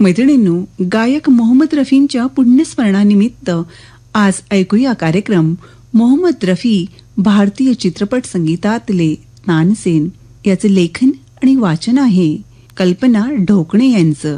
मैत्रिणींनो, गायक मोहम्मद रफींच्या पुण्यस्मरणानिमित्त आज ऐकूया कार्यक्रम मोहम्मद रफी भारतीय चित्रपट संगीतातले तानसेन याचे लेखन आणि वाचन आहे कल्पना ढोकणे यांचं.